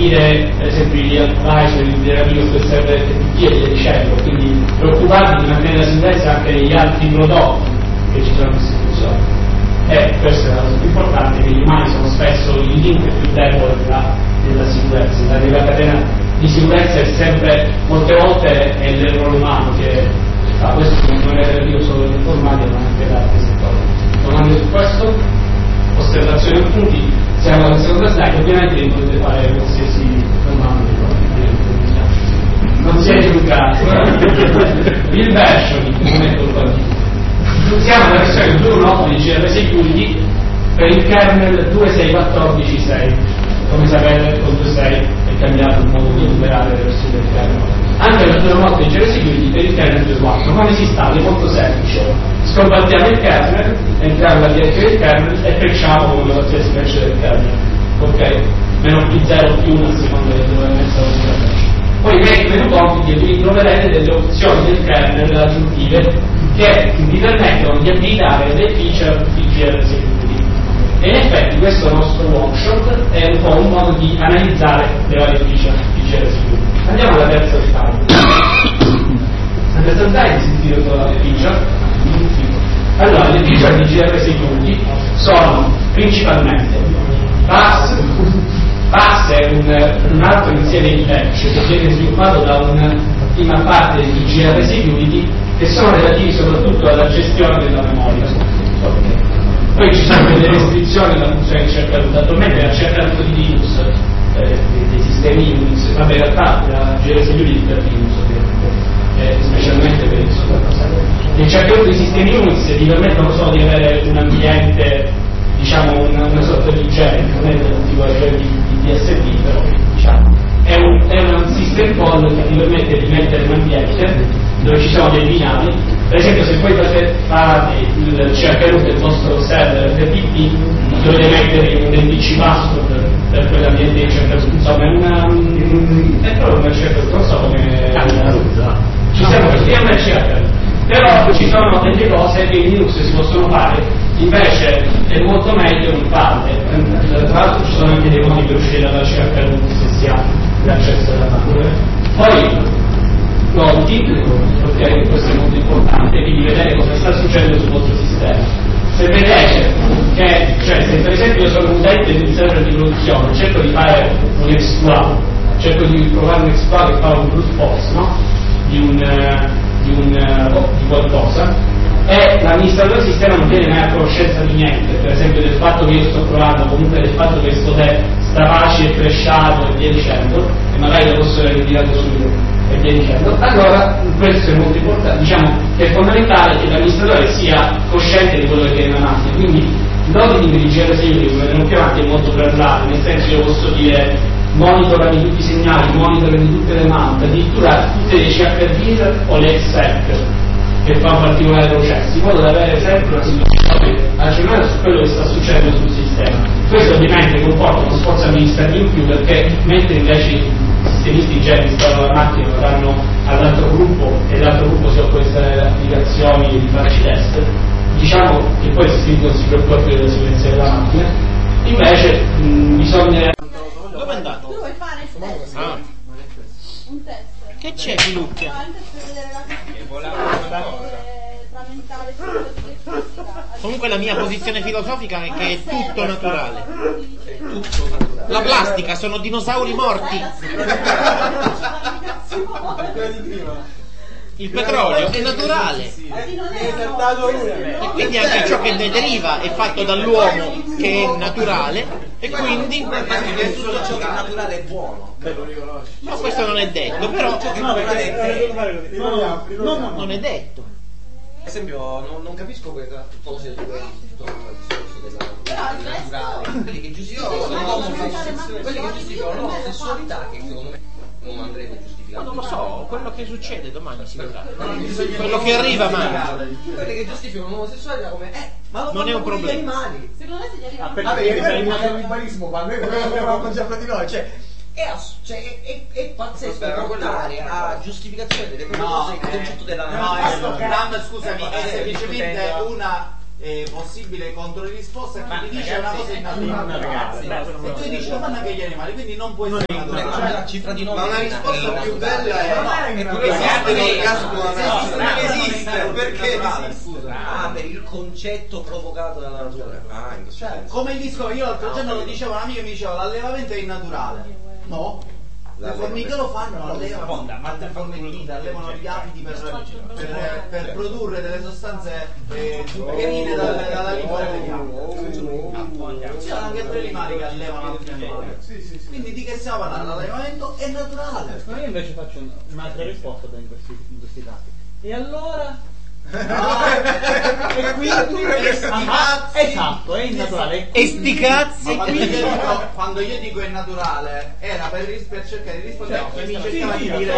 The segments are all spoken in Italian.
dire per esempio gli advisor, il direttivo del server FTP e via dicendo, quindi preoccuparvi di mantenere la sicurezza anche negli altri prodotti che ci sono in distribuzione. E questa è la cosa più importante, che gli umani sono spesso il link più debole della sicurezza, la catena di sicurezza è sempre, molte volte è l'errore umano che fa questo, non è relativo solo all'informatica ma anche ad altri settori. Domande su questo? Osservazioni e punti? Siamo alla seconda slide, ovviamente potete fare qualsiasi domanda, non si è giudicato. Il versioning, non è colpa mia. Usiamo la versione 2.1.8 di GR Security per il kernel 2.6.14.6. Come sapete con 2.6 è cambiato il modo di numerare le versioni del kernel. Anche la 2.1.8 di GR Security per il kernel 2.4. Come si installa? È molto semplice. Scompartiamo il kernel, entriamo nella direzione del kernel e facciamo come qualsiasi patch del kernel. Ok? Meno P0 più 1 a seconda di dove è messa la patch. Poi nei menu compiti vi troverete delle opzioni del kernel aggiuntive che vi permettono di abilitare le feature di GR Security. E in effetti questo nostro workshop è un po' un modo di analizzare le varie feature di GR Security. Andiamo alla terza slide. La terza slide si intitola le feature. Allora, le feature di GR Security sono principalmente PAS è un altro insieme di patch che viene sviluppato da una prima parte di GR Security che sono relativi soprattutto alla gestione della memoria. Poi ci sono delle restrizioni alla funzione di cerca root. Attualmente la cerca root di Linux, dei sistemi Unix, vabbè in realtà la GR Security per Linux ovviamente, specialmente per il software. Le cerca root dei sistemi Unix ti permettono solo di avere un ambiente, diciamo una sorta di genere, non è del tipo di DSD, però diciamo è un system call che ti permette di mettere un ambiente dove ci sono dei binari. Per esempio se poi fate il cercaroot del vostro server FTP dovete mettere un NDC password per quell'ambiente di cercaroot, insomma è proprio una cercaroot, non so come ci siamo così, è una cercaroot. Però ci sono delle cose che in Linux si possono fare, invece è molto meglio non farle. Tra l'altro ci sono anche dei modi per uscire dalla cercaroot se si ha l'accesso alla macchina. Poi conti, ok, questo è molto importante, quindi vedere cosa sta succedendo sul vostro sistema. Se vedete che, cioè se per esempio io sono un utente di un server di produzione, cerco di fare un exploit, cerco di provare un exploit che fa un brute force, no? Di qualcosa, e l'amministratore del sistema non viene mai a conoscenza di niente, per esempio del fatto che io sto provando, comunque del fatto che sto Apache è crashato e via dicendo, e magari lo posso aver ritirato subito e via dicendo. Allora questo è molto importante, diciamo che è fondamentale che l'amministratore sia cosciente di quello che è nella macchina, quindi l'auditing di GR Security, come vedremo più avanti, è molto plurale, nel senso io posso dire monitorami tutti i segnali, monitorami tutte le mount, addirittura tutte le CHD o le exec che fa un particolare processo, in modo da avere sempre una situazione aggiornata su quello che sta succedendo sul sistema. Questo ovviamente comporta uno sforzo amministrativo in più, perché mentre invece i sistemisti già installano la macchina lo danno all'altro gruppo e l'altro gruppo si occupa di installare le applicazioni e di farci test, diciamo che poi non si preoccupa più della sicurezza della macchina, invece bisogna... Dove è andato? Tu vuoi fare il test? Un test. Che c'è, Filucchia? No, un test per vedere la tramentale filosofica. Comunque la mia posizione filosofica è che è tutto naturale. La plastica sono dinosauri morti. Il petrolio è naturale. E quindi anche ciò che ne deriva è fatto dall'uomo, che è naturale, e quindi tutto ciò che è naturale è buono. ma questo non è detto, però non è detto. Per esempio non capisco quelle cose dove tutto il discorso della naturale, quelli che giustificano l'omosessualità, che secondo me non andrebbe giustificato. Ma non lo so, quello che succede domani si vedrà. Quello che arriva mai. Quelli che giustificano l'omosessualità come ma lo non è un fanno problema. gli animali. Secondo me se gli arriva Vabbè, io sei un cannibalismo, ma noi avevamo già di noi, cioè è pazzesco portare a giustificazione delle cose il concetto della Ram, scusami, è semplicemente una possibile contro le risposte, ma ti dice una cosa innaturale. E tu dici lo fanno anche gli animali, quindi non può essere naturale. La cifra di 9. Ma una risposta più bella è non esiste, perché esiste? Ah, per il concetto provocato dalla natura. Ah, Cioè, come il disco, io l'altro giorno lo dicevo, un'amica mi diceva l'allevamento è innaturale. No. Le formiche lo fanno, allevano altre forme di vita, allevano gli abiti per produrre delle sostanze zuccherine dalla lingua delle piante. Ci sono anche altri animali che allevano altri animali. Quindi di che stiamo parlando? L'allevamento è naturale. Ma io invece faccio un'altra risposta in questi casi. E allora? E quindi esatto, è innaturale. E sti cazzi! Quando io dico è naturale, era per cercare di rispondere a chi mi cercava di dire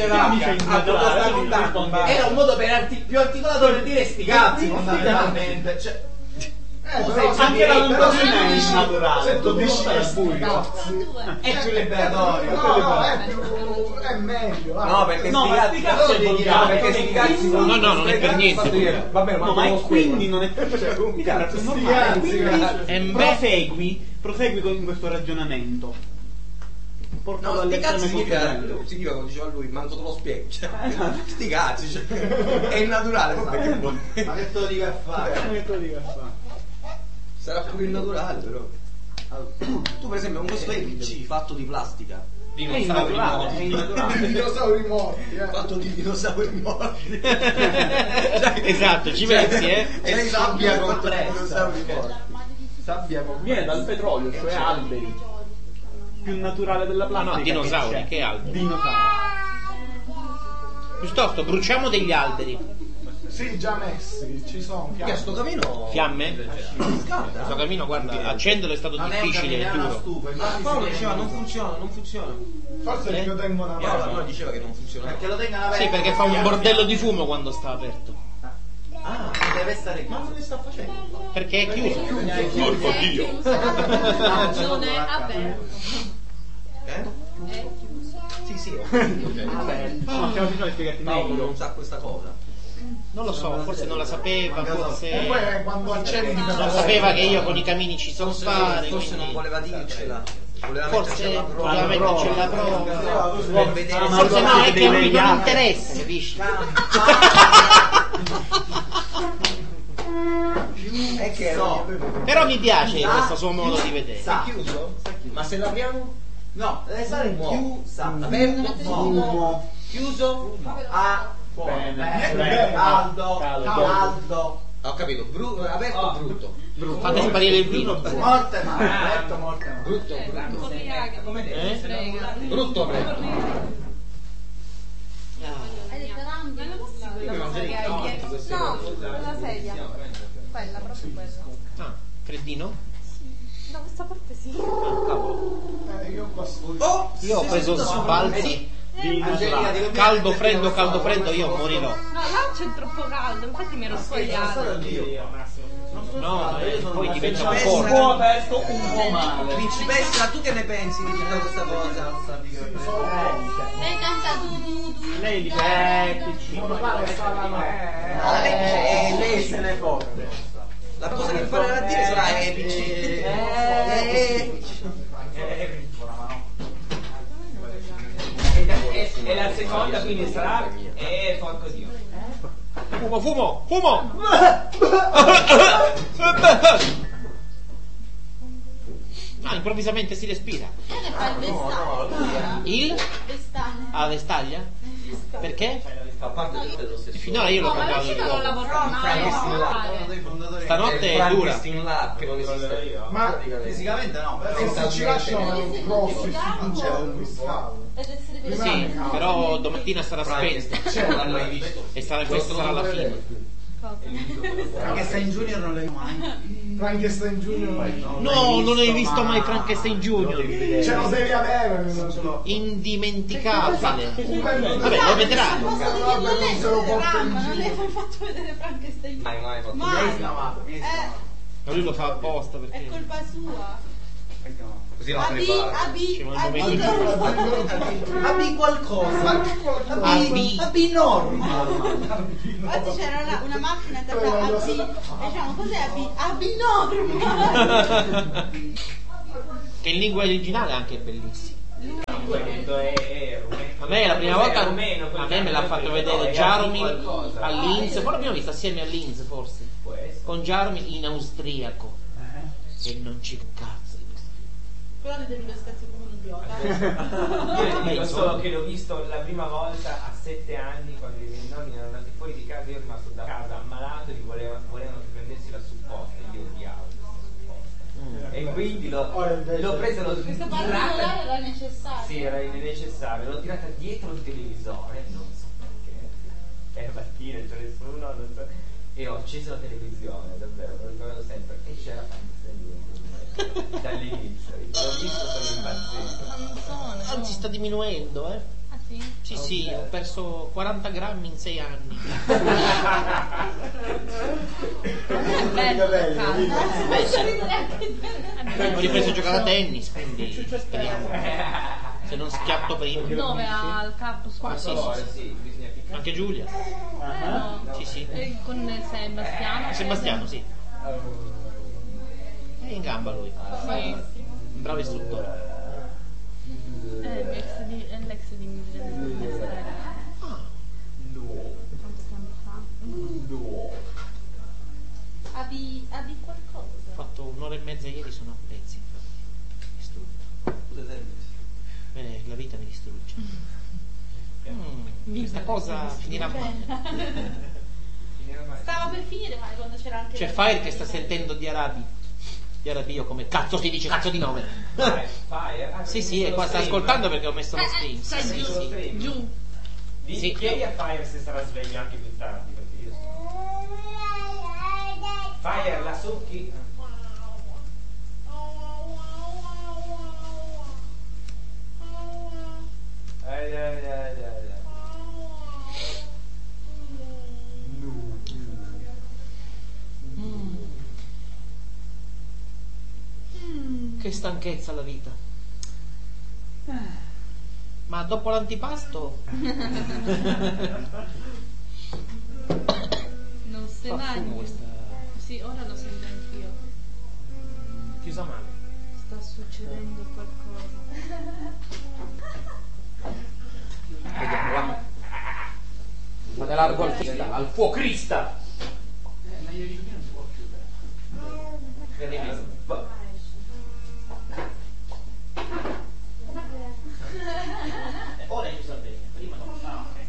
era un modo più articolato per dire sti cazzi fondamentalmente. Cioè, anche la longitudine è innaturale. Se tu dici che sti è più liberatorio. No, è meglio. No, perché No, ma sti cazzi è volgare. perché sti cazzi No, non è per niente. Va bene, No, ma è quindi non è prosegui con questo ragionamento. Portato No, sti alle cazzi estreme conseguenze. significa, come diceva lui, manco te lo spiego. Cioè, sti cazzi, cioè, è naturale, vabbè, che vuoi? Ma che te lo dico a fare? Sarà pure innaturale, però. Allora, tu per esempio con questo PC fatto di plastica. È innaturale. Dinosauri morti, Fatto di dinosauri morti. Esatto, ci pensi, E sabbia contro i dinosauri morti. Sabbia con Viene dal petrolio, cioè alberi. Più naturale della plastica. No, dinosauri, che alberi? Dinosauri. Piuttosto, bruciamo degli alberi. Sì, già messi, ci sono. Che sto camino. Fiamme? Questo camino, guarda, accenderlo è stato difficile, è duro. Paolo diceva non funziona. Forse perché io tengo una Paolo mano. diceva che non funziona. Perché lo tengano aperto. Sì, perché fa un bordello di fumo quando sta aperto. Ah, deve stare Ma chiuso. cosa sta facendo? Perché è chiuso. Porco Dio. Non è aperto. È chiuso. Sì. No, stiamo facendo spiegarti Paolo meglio. non sa questa cosa. Non lo so, forse non la sapeva, E poi forse quando accendi non sapeva che io con i camini ci so fare. Forse non quindi voleva dircela. Voleva Forse metterci alla voleva metterci alla prova. per vedere. Forse no, è che a lui non interessa, capisci? È che Però mi piace questo suo modo di vedere. è chiuso? Ma se l'apriamo? No, deve stare chiusa. Aperto? No. Chiuso a Bene. caldo. Ho capito, aperto brutto. Fate sparire il vino. Morte male, aperto morte male. Brutto. Frega. Brutto aperto. Hai detto rambi? Non è possibile. No, la sedia. Quella, proprio quella. Ah, freddino? Da questa parte sì. io qua Io ho preso sbalzi di naturale. Caldo freddo, io morirò. No, là c'è troppo caldo, infatti mi ero spogliata. No, poi diventa un Un corpo. po' aperto, un po' male. Principessa, tu che ne pensi di tutta questa cosa? Lei canta tu. Lei dice, che ci Lei dice, lei se ne forte. La cosa che imparerà a dire sarà epici. E la seconda quindi sarà porco Dio. Fumo! Ah, improvvisamente si respira. E ne fa il vestaglia. Il? Vestaglia. Ah, vestaglia? Perché? Fa parte dello stesso. Finora io l'ho No, ma parlato l'uscita non lavorò mai. Stanotte è dura. Frankenstein Lab che non esiste. Ma Fisicamente no, e se ci lasciano grossi Ed essere per Sì, però domattina sarà spenta. Non l'hanno mai visto. E questa sarà la fine. Frankenstein Junior non l'hai mai. Frankenstein Junior No, non hai visto mai Frankenstein Junior. ce lo devi avere. Indimenticabile. Vabbè, lo vedrai. Posso dire che non è solo Rambo, non le hai mai fatto vedere Frankenstein. Mai fatto. Mai. Mi hai scavato. Ma lui lo fa apposta È perché. colpa sua. Così non Abbi qualcosa. Abbi norma. Oggi c'era una macchina da abbi, diciamo cos'è abbi norma. Che in lingua originale è anche bellissimo. A me la prima volta a me me l'ha fatto vedere Jaromil a Linz, poi l'abbiamo vista assieme a Linz forse, con Jaromil in austriaco e non ci cazzo di questo. Però ne devi lo stesso come un idiota. Io dico solo che l'ho visto la prima volta a 7 anni quando i miei nonni erano andati fuori di casa, io ero rimasto da casa ammalato e volevano che prendessi la supposta e io odiavo questa supposta. E quindi l'ho presa, l'ho Questo tirata. particolare era necessario. Sì, era necessario, l'ho tirata dietro il televisore, non so perché. È mattina, c'è nessuno, non so. E ho acceso la televisione, davvero, lo ricordo sempre. E c'era dall'inizio. L'ho visto, sono impazzito. Anzi, sta diminuendo, eh? Ah sì? Sì, ho perso 40 grammi in 6 anni. Ho ripreso a giocare a tennis, quindi speriamo. Se non schiatto prima. Dove? Al campus? Qua sì. Bisogna piccare. Anche Giulia. No. Sì. Con Sebastiano. Sebastiano, sì. È in gamba lui. Sì. Bravo istruttore. È l'ex di mia sorella. Quanto tempo fa? Abbi qualcosa? Ho fatto un'ora e mezza ieri, sono a pezzi, infatti. Distrutto. La vita mi distrugge. Questa cosa finirà male. Stava per finire male quando c'era anche. C'è Fire che sta sentendo di Arabi. Di Arabi, io come cazzo si dice cazzo di nome? Sì, e qua sta ascoltando perché ho messo lo stream. Sì. Giù. Chiedi a Fire se sarà sveglio anche più tardi, perché io Fire, la succhi? Che stanchezza la vita. Ma dopo l'antipasto Non se mangia. questa Sì, ora lo sento anch'io. chiusa male. Sta succedendo qualcosa. Vediamo, va. Vado largo al fuocrista. Ma io dico non si può chiudere. Ora è chiusa bene, prima no. Ah, ok.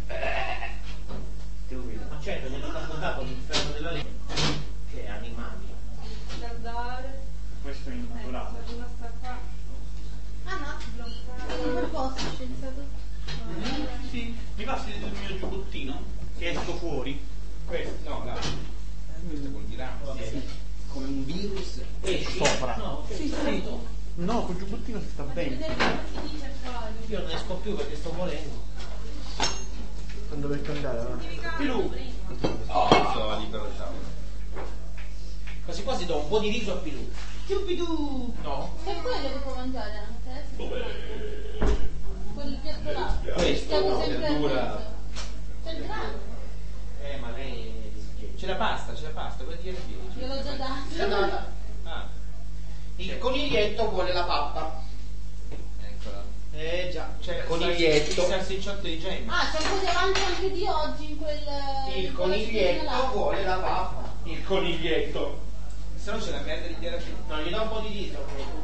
Ma certo, mi ha raccontato l'inferno della legge. Che animali. Guardare. Questo è innaturale. Ah no, non posso, scienziato. Sì, mi passi il mio giubbottino che esco fuori. Questo, no, questo vuol dire Come un virus. Sopra. No, Sì. no, col giubbottino si sta bene. Io non esco più perché sto morendo. Non dovete andare, no? Pilù. Sto libero, ciao. Quasi quasi do un po' di riso a Pilù. Ciupidù! No? C'è quello che può mangiare anche? Dov'è? Quel piatto là. Questo, Stiamo sempre verdura. a c'è il grano. Ma lei C'è la pasta, vuoi dire Io l'ho già dato. il coniglietto vuole la pappa. Eccola. Già, C'è coniglietto. il salsicciotto di Gemma. Ah, c'è un po' di avanti anche di oggi in quel. Il coniglietto vuole la pappa. Il coniglietto. Se no c'è la merda di terapia. No, gli do un po' di riso.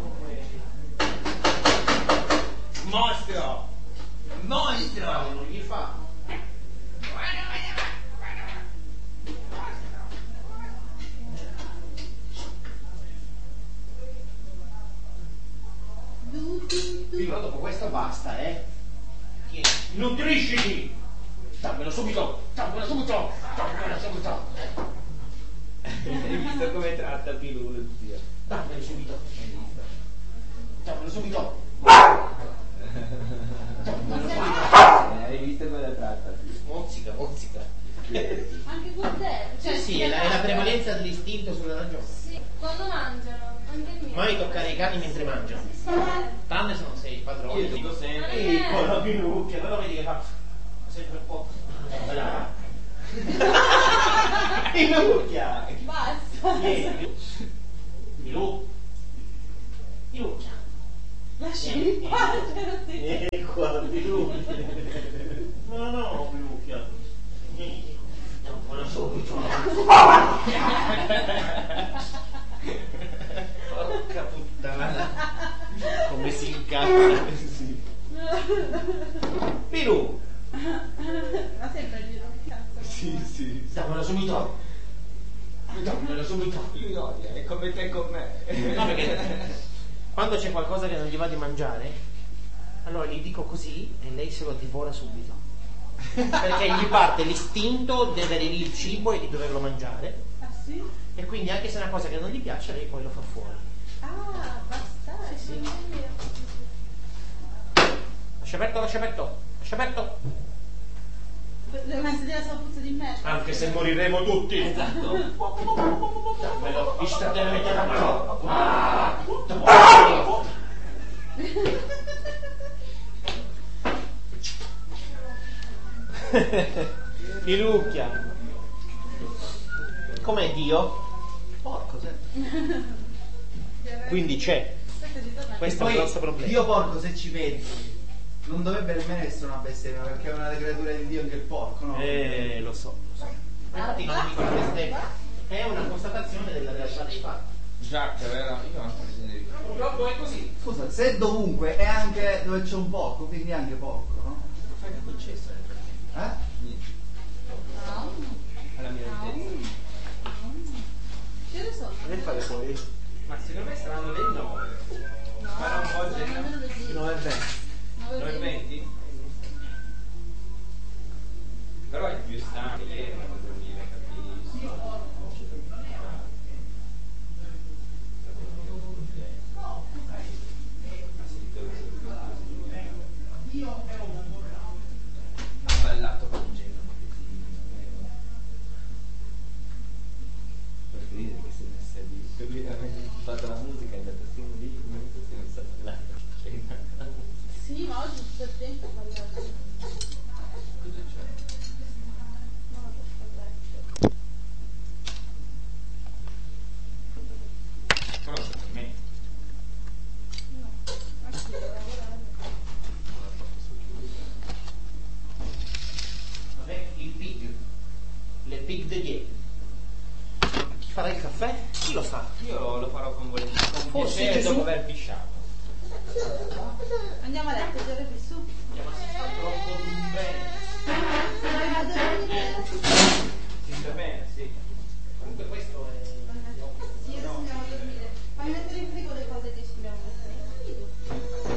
Mostro! Mostro! Non gli fa. Però dopo questo basta, Tieni. Nutrisciti! Dammelo subito! Hai visto come tratta Pilù, lo zio? Dammelo subito! Hai visto come la tratta Pilù? Mozzica. Anche con te. Cioè, Sì, è la prevalenza dell'istinto sulla ragione. Sì. Quando mangiano, anche il mio. mai toccare i cani mentre mangiano. Tranne se non sei il padrone. Io dico sempre. E poi la pinucchia, però vedi che fa sempre un po'. Pinucchia! Basta. Pinucchia. Lasciami in pace. Qua, pinucchia. No, pinucchia. Non buona subito. Porca puttana. Come si incazza. Sì. Pilù. Ma sempre il giro di cazzo. Sì. Dammelo subito. Lui odia, è come te con me. No, perché quando c'è qualcosa che non gli va di mangiare, allora gli dico così e lei se lo divora subito. Perché gli parte l'istinto di avere lì il cibo e di doverlo mangiare. Ah sì? E quindi anche se è una cosa che non gli piace, lei poi lo fa fuori. Ah, basta. Sì. Lascia aperto. Ma se della sua puzza di merda. Anche se moriremo tutti. Esatto. Dammelo, istantaneamente dammelo. Pilucchia. Com'è Dio? Porco, quindi c'è. Questo è il nostro problema. Dio porco, se ci pensi, non dovrebbe nemmeno essere una bestemmia, perché è una delle creature di Dio anche il porco, no? Lo so. Infatti non dico la bestemmia, è una constatazione della realtà dei fatti. Già, che era io anche di Purtroppo è così. Scusa, se dovunque è anche dove c'è un porco, quindi anche porco, no? Lo fai che concesso nel Niente. alla mia altezza. Che ore sono? Che fare poi? Ma secondo me saranno le 9. Farà un po' di 9:20? Però è più stanco, lei non può dormire, capisco. Ha ballato con un genio un pochettino, per ridere che si è messa lì, per lui ha fatto la musica, è andata sin lì, mentre si è messa a ballare la scena. Sì, ma oggi tutto il tempo parlare. Cosa c'è? Però c'è per me. No, anche devo lavorare. Vabbè, il pig. Le pig de die. Chi farà il caffè? Chi lo fa? Io lo farò con volentieri, con Forse piacere Gesù? dopo aver pisciato. Andiamo a letto, già qui su. Si sta bene, sì. Comunque questo è... Sì, adesso andiamo a dormire. Fammi mettere in frigo le cose che ci dobbiamo mettere.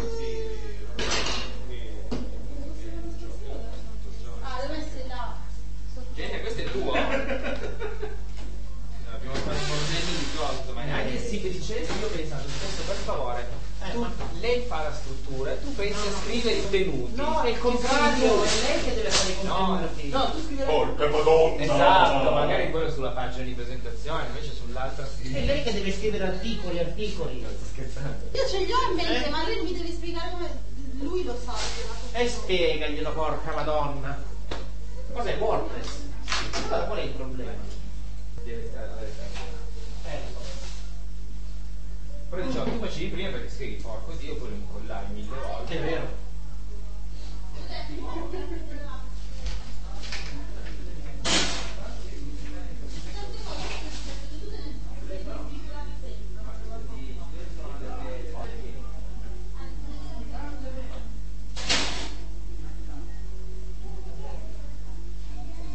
Ah, le ho messe là. Gente, questo è tuo. Abbiamo fatto un modello di cosa, ma anche se ti dicessi, io ho pensato adesso per favore, lei fa la struttura e tu pensi a scrivere i tenuti. No, è il contrario, è lei che deve fare i contenuti. No, tu scriverai. Porca madonna! Esatto, magari quello sulla pagina di presentazione, invece sull'altra È scrive. lei che deve scrivere articoli. Sto scherzando. Io ce li ho in mente, ma lui mi deve spiegare come. Lui lo sa. E spiegaglielo, porca madonna. Cos'è WordPress? Allora, qual è il problema? Deve stare. Però diciamo, tu facevi prima perché scrivi porco Dio, poi lo incollavi 1000 volte. È vero.